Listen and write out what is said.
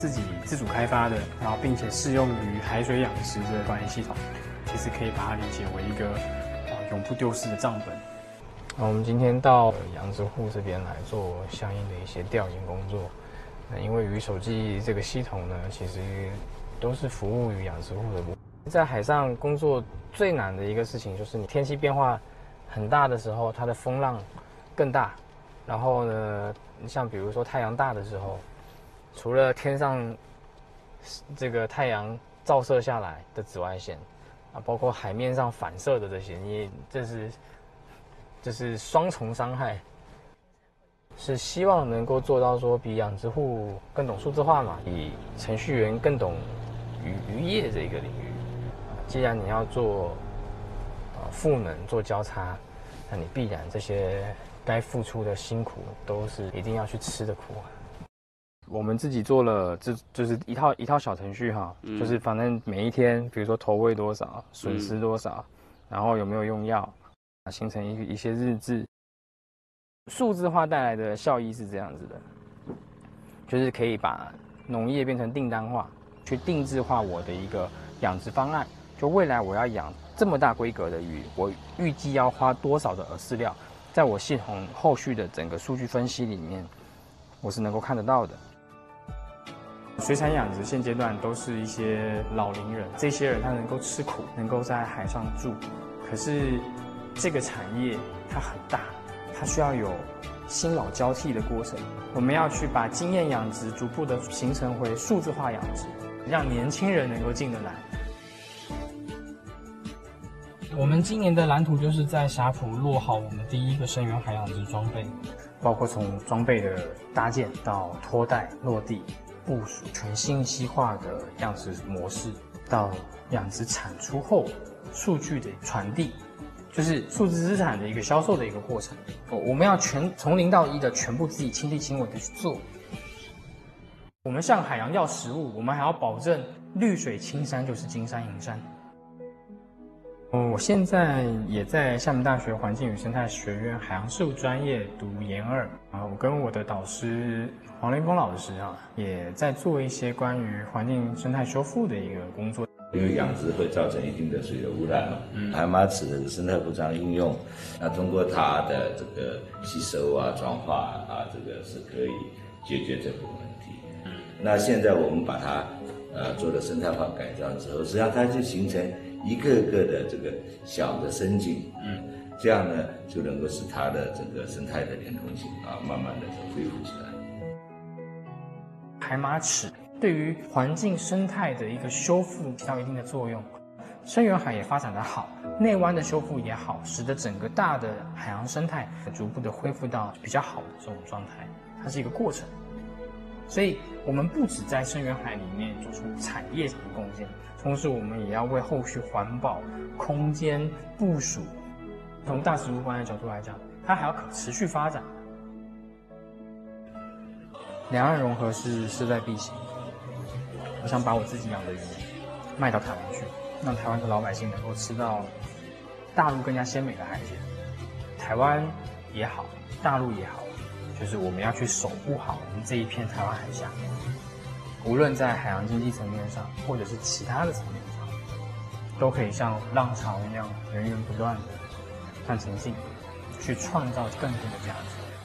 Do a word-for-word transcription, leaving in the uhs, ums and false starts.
自己自主开发的，然后并且适用于海水养殖的管理系统，其实可以把它理解为一个啊永不丢失的账本。 那我们今天到养殖户这边来做相应的一些调研工作。那因为鱼手记这个系统呢，其实都是服务于养殖户的。在海上工作最难的一个事情就是你天气变化很大的时候，它的风浪更大。然后呢，像比如说太阳大的时候，除了天上这个太阳照射下来的紫外线啊，包括海面上反射的这些，你这是这是双重伤害。是希望能够做到说，比养殖户更懂数字化嘛，比程序员更懂渔渔业这个领域。既然你要做啊赋能做交叉，那你必然这些该付出的辛苦都是一定要去吃的苦。我们自己做了，这就是一套一套小程序哈，嗯、就是反正每一天，比如说投喂多少，损失多少，嗯、然后有没有用药，形成一一些日志。数字化带来的效益是这样子的，就是可以把农业变成订单化，去定制化我的一个养殖方案。就未来我要养这么大规格的鱼，我预计要花多少的饵饲料，在我系统后续的整个数据分析里面，我是能够看得到的。 水产养殖现阶段都是一些老龄人，这些人他能够吃苦，能够在海上住，可是这个产业它很大。它需要有新老交替的过程，我们要去把经验养殖逐步的形成回数字化养殖，让年轻人能够进得来。我们今年的蓝图就是在霞浦落好我们第一个生源海养殖装备，包括从装备的搭建到拖带落地部署，全信息化的养殖模式，到养殖产出后数据的传递。就是数字资产的一个销售的一个过程，我们要全从零到一的全部自己亲力亲为的去做。我们向海洋要食物，我们还要保证绿水青山就是金山银山。我现在也在厦门大学环境与生态学院海洋事务专业读研二啊，我跟我的导师黄连峰老师啊，也在做一些关于环境生态修复的一个工作。 因为养殖会造成一定的水的污染嘛，嗯，海马齿的生态服装应用，那通过它的这个吸收啊、转化啊，这个是可以解决这个问题。嗯，那现在我们把它呃做了生态化改造之后，实际上它就形成一个个的这个小的生境，嗯，这样呢就能够使它的这个生态的连通性啊，慢慢的就恢复起来。 海马齿对于环境生态的一个修复起到一定的作用，生源海也发展得好，内湾的修复也好，使得整个大的海洋生态逐步的恢复到比较好的这种状态，它是一个过程。所以我们不只在生源海里面做出产业上的贡献，同时我们也要为后续环保、空间部署，从大食物观的角度来讲，它还要可持续发展。两岸融合是势在必行。我想把我自己养的鱼卖到台湾去，让台湾的老百姓能够吃到大陆更加鲜美的海鲜。台湾也好，大陆也好，就是我们要去守护好我们这一片台湾海峡，无论在海洋经济层面上，或者是其他的层面上，都可以像浪潮一样源源不断的换成性，去创造更多的价值。